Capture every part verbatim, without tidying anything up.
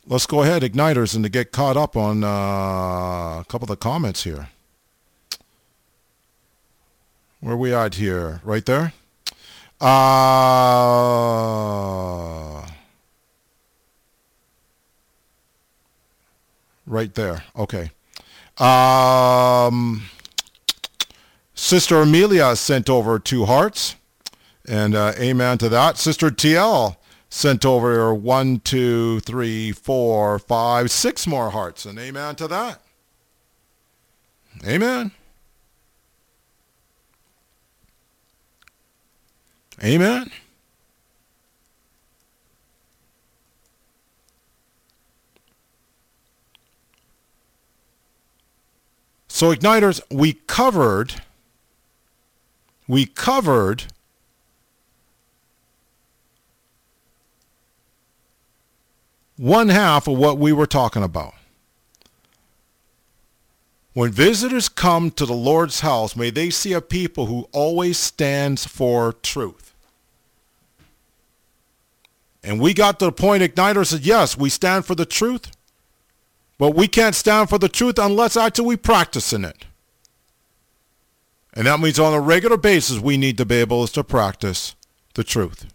let's go ahead, Igniters, and to get caught up on uh, a couple of the comments here. Where are we at here? Right there? Uh, right there. Okay. Um, Sister Amelia sent over two hearts, and uh, amen to that. Sister T L sent over one, two, three, four, five, six more hearts, and amen to that. Amen. Amen. So, Igniters, we covered, we covered one half of what we were talking about. When visitors come to the Lord's house, may they see a people who always stands for truth. And we got to the point, Igniter said, yes, we stand for the truth, but we can't stand for the truth unless actually we practice in it. And that means on a regular basis, we need to be able to practice the truth.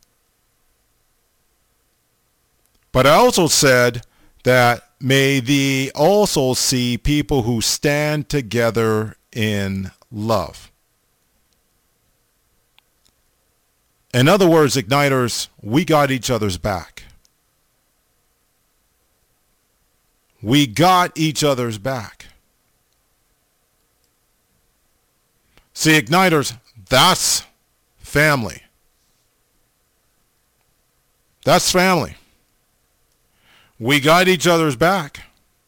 But I also said that may thee also see people who stand together in love. In other words, Igniters, we got each other's back. We got each other's back. See, Igniters, that's family. That's family. We got each other's back.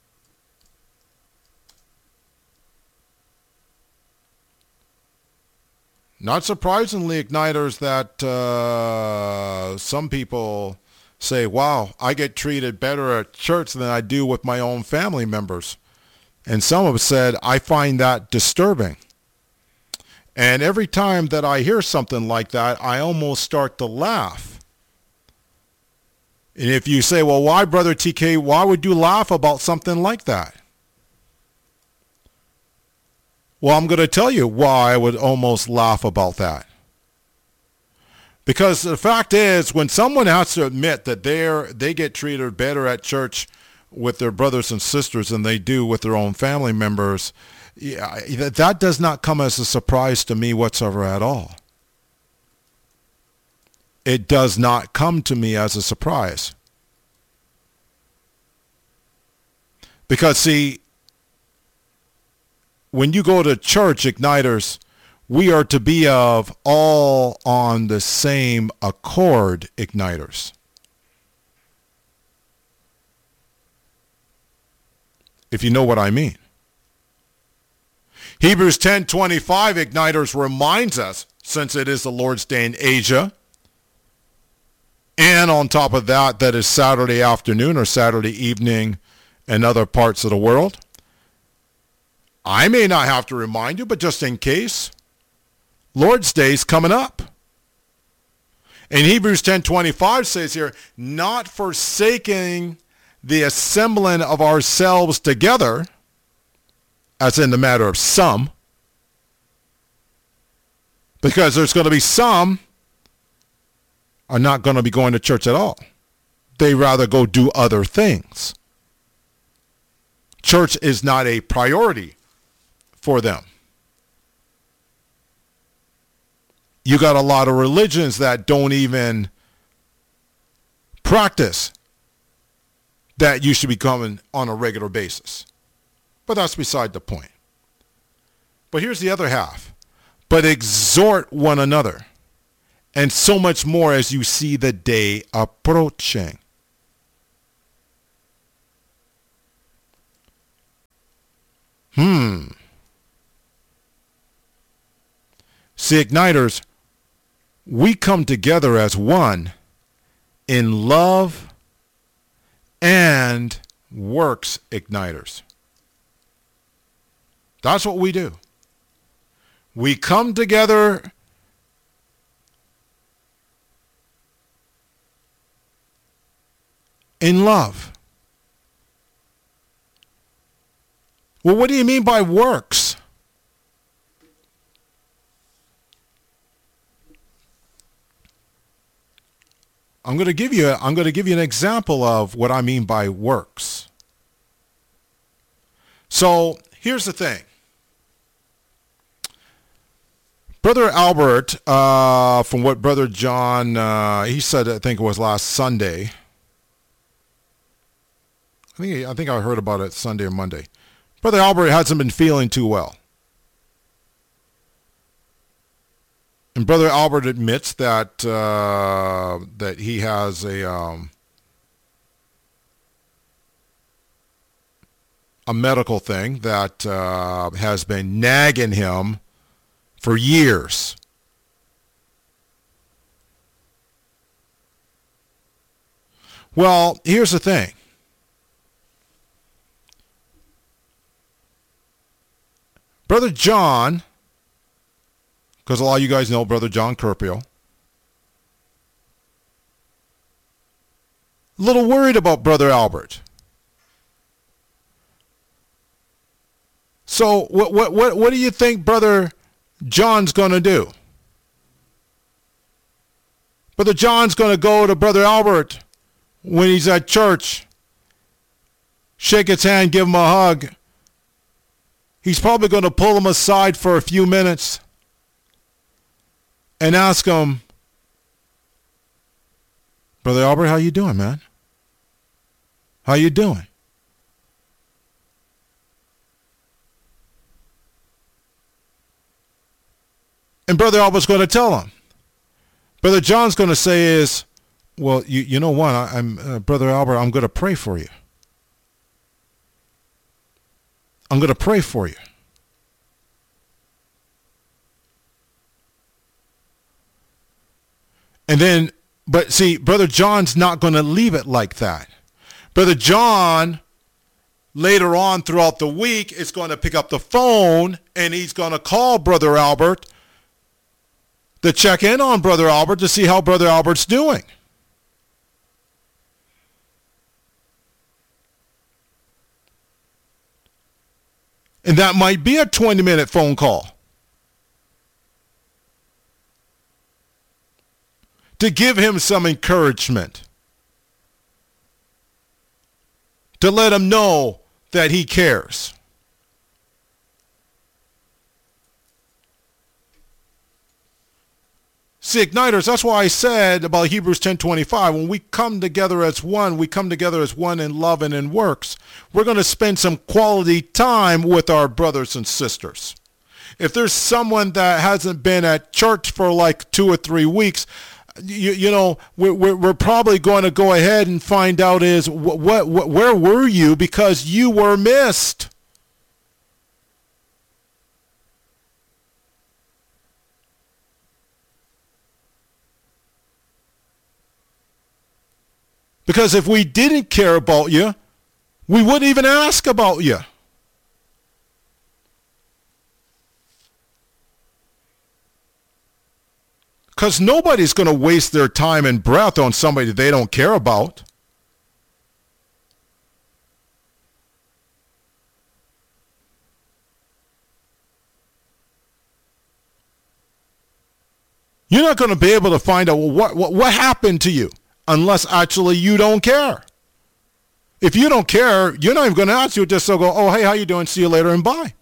Not surprisingly, Igniters, that uh, some people say, wow, I get treated better at church than I do with my own family members. And some have said, I find that disturbing. And every time that I hear something like that, I almost start to laugh. And if you say, well, why, Brother T K, why would you laugh about something like that? Well, I'm going to tell you why I would almost laugh about that. Because the fact is, when someone has to admit that they're they get treated better at church with their brothers and sisters than they do with their own family members, yeah, that does not come as a surprise to me whatsoever at all. It does not come to me as a surprise. Because, see, when you go to church, Igniters, we are to be of all on the same accord, Igniters. If you know what I mean. Hebrews ten twenty-five, Igniters, reminds us, since it is the Lord's Day in Asia, and on top of that, that is Saturday afternoon or Saturday evening in other parts of the world. I may not have to remind you, but just in case, Lord's Day is coming up. And Hebrews ten twenty-five says here, not forsaking the assembling of ourselves together, as in the matter of some, because there's going to be some are not going to be going to church at all. They rather go do other things. Church is not a priority for them. You got a lot of religions that don't even practice that you should be coming on a regular basis. But that's beside the point. But here's the other half. But exhort one another, and so much more as you see the day approaching. Hmm. See, Igniters, we come together as one in love and works, Igniters. That's what we do. We come together in love. Well, what do you mean by works? I'm going to give you I'm going to give you an example of what I mean by works. So here's the thing. Brother Albert, uh, from what Brother John, uh, he said, I think it was last Sunday. I think I think I heard about it Sunday or Monday. Brother Albert hasn't been feeling too well. And Brother Albert admits that uh, that he has a um, a medical thing that uh, has been nagging him for years. Well, here's the thing. Brother John, because a lot of you guys know Brother John Kerpio, a little worried about Brother Albert. So what what what what do you think Brother John's going to do? Brother John's going to go to Brother Albert when he's at church, shake his hand, give him a hug. He's probably going to pull him aside for a few minutes and ask him, Brother Albert, how you doing, man? How you doing? And Brother Albert's going to tell him. Brother John's going to say is, well, you you know what, I, I'm uh, Brother Albert, I'm going to pray for you. I'm going to pray for you. And then, but see, Brother John's not going to leave it like that. Brother John, later on throughout the week, is going to pick up the phone and he's going to call Brother Albert to check in on Brother Albert to see how Brother Albert's doing. And that might be a twenty-minute phone call to give him some encouragement, to let him know that he cares. See, Igniters, that's why I said about Hebrews ten twenty-five, when we come together as one, we come together as one in love and in works. We're going to spend some quality time with our brothers and sisters. If there's someone that hasn't been at church for like two or three weeks, you, you know, we're, we're, we're probably going to go ahead and find out is, what, what, where were you because you were missed? Because if we didn't care about you, we wouldn't even ask about you. Because nobody's going to waste their time and breath on somebody they don't care about. You're not going to be able to find out, well, what, what, what happened to you, unless actually you don't care. If you don't care, you're not even going to ask. You'll just go, oh, hey, how you doing? See you later and bye.